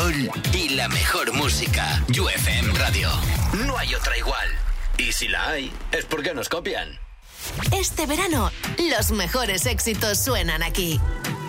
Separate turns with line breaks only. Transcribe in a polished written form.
mejor y la mejor música. UFM Radio. No hay otra igual. Y si la hay, es porque nos copian.
Este verano, los mejores éxitos suenan aquí.